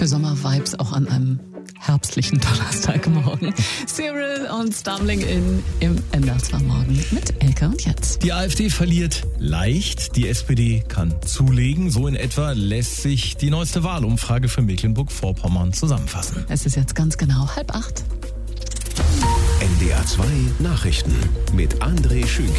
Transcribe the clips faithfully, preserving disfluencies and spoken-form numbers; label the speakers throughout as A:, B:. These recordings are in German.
A: für Sommervibes auch an einem herbstlichen Donnerstagmorgen. Cyril und Stumbling in im M D R zwei Morgen mit Elke und Jens.
B: Die AfD verliert leicht, die S P D kann zulegen. So in etwa lässt sich die neueste Wahlumfrage für Mecklenburg-Vorpommern zusammenfassen.
A: Es ist jetzt ganz genau halb acht.
C: N D R zwei Nachrichten mit André Schünke.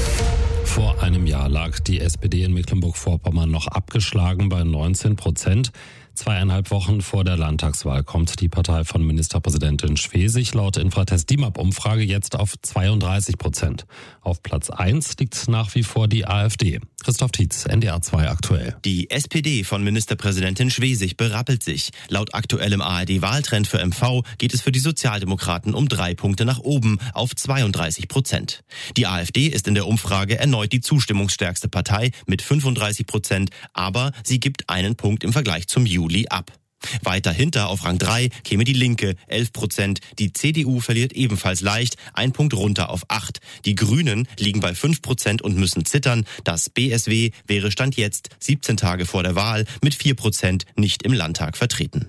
D: Vor einem Jahr lag die S P D in Mecklenburg-Vorpommern noch abgeschlagen bei neunzehn Prozent. Zweieinhalb Wochen vor der Landtagswahl kommt die Partei von Ministerpräsidentin Schwesig laut Infratest D I M A P-Umfrage jetzt auf zweiunddreißig Prozent. Auf Platz eins liegt nach wie vor die AfD. Christoph Tietz, N D R zwei aktuell.
E: Die S P D von Ministerpräsidentin Schwesig berappelt sich. Laut aktuellem A R D-Wahltrend für M V geht es für die Sozialdemokraten um drei Punkte nach oben auf zweiunddreißig Prozent. Die AfD ist in der Umfrage erneut die zustimmungsstärkste Partei mit fünfunddreißig Prozent, aber sie gibt einen Punkt im Vergleich zum Juli ab. Weiter hinter auf Rang drei käme die Linke, elf Prozent. Die C D U verliert ebenfalls leicht, ein Punkt runter auf acht. Die Grünen liegen bei fünf Prozent und müssen zittern. Das B S W wäre Stand jetzt, siebzehn Tage vor der Wahl, mit vier Prozent nicht im Landtag vertreten.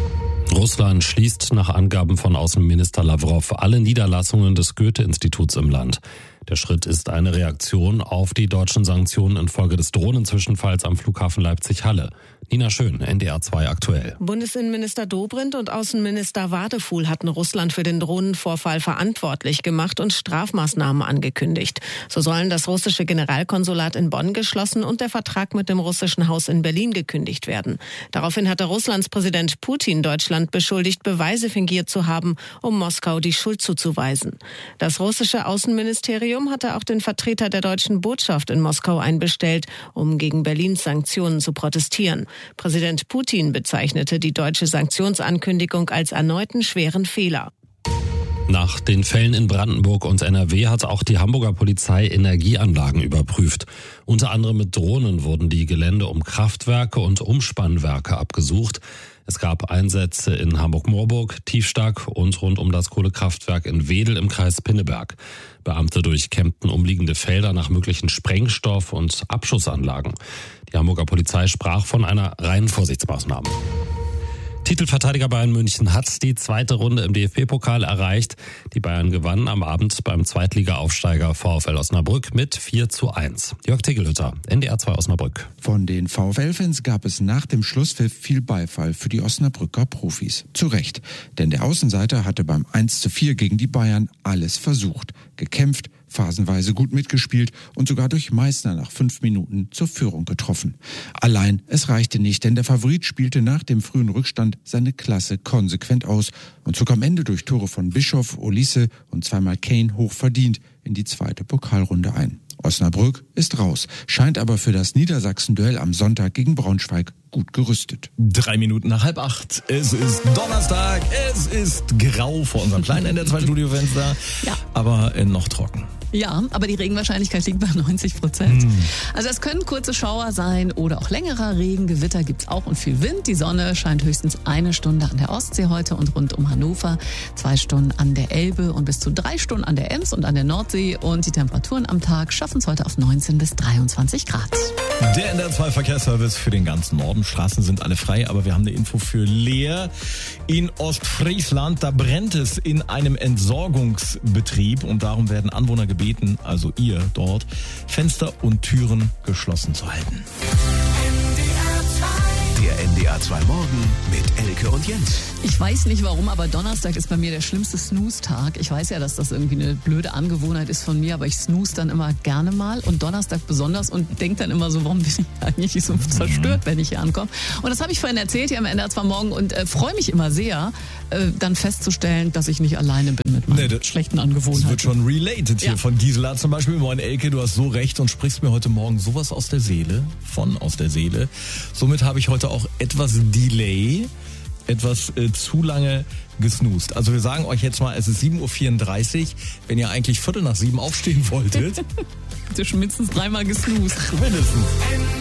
D: Russland schließt nach Angaben von Außenminister Lavrov alle Niederlassungen des Goethe-Instituts im Land. Der Schritt ist eine Reaktion auf die deutschen Sanktionen infolge des Drohnenzwischenfalls am Flughafen Leipzig-Halle. Nina Schön, N D R zwei aktuell.
F: Bundesinnenminister Dobrindt und Außenminister Wadefuhl hatten Russland für den Drohnenvorfall verantwortlich gemacht und Strafmaßnahmen angekündigt. So sollen das russische Generalkonsulat in Bonn geschlossen und der Vertrag mit dem russischen Haus in Berlin gekündigt werden. Daraufhin hatte Russlands Präsident Putin Deutschland beschuldigt, Beweise fingiert zu haben, um Moskau die Schuld zuzuweisen. Das russische Außenministerium hatte auch den Vertreter der deutschen Botschaft in Moskau einbestellt, um gegen Berlins Sanktionen zu protestieren. Präsident Putin bezeichnete die deutsche Sanktionsankündigung als erneuten schweren Fehler.
D: Nach den Fällen in Brandenburg und N R W hat auch die Hamburger Polizei Energieanlagen überprüft. Unter anderem mit Drohnen wurden die Gelände um Kraftwerke und Umspannwerke abgesucht. Es gab Einsätze in Hamburg-Moorburg, Tiefstack und rund um das Kohlekraftwerk in Wedel im Kreis Pinneberg. Beamte durchkämmten umliegende Felder nach möglichen Sprengstoff- und Abschussanlagen. Die Hamburger Polizei sprach von einer reinen Vorsichtsmaßnahme. Titelverteidiger Bayern München hat die zweite Runde im D F B-Pokal erreicht. Die Bayern gewannen am Abend beim Zweitliga-Aufsteiger VfL Osnabrück mit vier zu eins. Jörg Tegelhütter, N D R zwei Osnabrück.
G: Von den VfL-Fans gab es nach dem Schlusspfiff viel Beifall für die Osnabrücker Profis. Zu Recht, denn der Außenseiter hatte beim eins zu vier gegen die Bayern alles versucht, gekämpft, phasenweise gut mitgespielt und sogar durch Meissner nach fünf Minuten zur Führung getroffen. Allein, es reichte nicht, denn der Favorit spielte nach dem frühen Rückstand seine Klasse konsequent aus und zog am Ende durch Tore von Bischoff, Olise und zweimal Kane hochverdient in die zweite Pokalrunde ein. Osnabrück ist raus, scheint aber für das Niedersachsen-Duell am Sonntag gegen Braunschweig gut gerüstet.
B: Drei Minuten nach halb acht. Es ist Donnerstag, es ist grau vor unserem kleinen N D R zwei Studiofenster,
A: Ja.
B: aber äh, noch trocken.
A: Ja, aber die Regenwahrscheinlichkeit liegt bei neunzig Prozent.
B: Hm.
A: Also es können kurze Schauer sein oder auch längerer Regen. Gewitter gibt's auch und viel Wind. Die Sonne scheint höchstens eine Stunde an der Ostsee heute und rund um Hannover, zwei Stunden an der Elbe und bis zu drei Stunden an der Ems und an der Nordsee. Und die Temperaturen am Tag schaffen es heute auf neunzehn bis dreiundzwanzig Grad.
B: Der N D R zwei Verkehrsservice für den ganzen Norden. Straßen sind alle frei, aber wir haben eine Info für Leer. In Ostfriesland, da brennt es in einem Entsorgungsbetrieb und darum werden Anwohner gebeten, also ihr dort, Fenster und Türen geschlossen zu halten.
C: Der N D R zwei Morgen mit Elke und Jens.
A: Ich weiß nicht warum, aber Donnerstag ist bei mir der schlimmste Snooze-Tag. Ich weiß ja, dass das irgendwie eine blöde Angewohnheit ist von mir, aber ich snooze dann immer gerne mal und Donnerstag besonders und denke dann immer so, warum bin ich eigentlich so zerstört, wenn ich hier ankomme. Und das habe ich vorhin erzählt hier am N D R zwei Morgen und äh, freue mich immer sehr, äh, dann festzustellen, dass ich nicht alleine bin mit meinen
B: Nee, das,
A: schlechten Angewohnheiten.
B: Das wird schon related hier
A: Ja.
B: von Gisela zum Beispiel. Moin Elke, du hast so recht und sprichst mir heute Morgen sowas aus der Seele, von aus der Seele. Somit habe ich heute auch etwas Delay, etwas äh, zu lange gesnoost. Also wir sagen euch jetzt mal, es ist sieben Uhr vierunddreißig, wenn ihr eigentlich Viertel nach sieben aufstehen wolltet.
A: Du hast schon mindestens dreimal gesnoost.
B: Mindestens.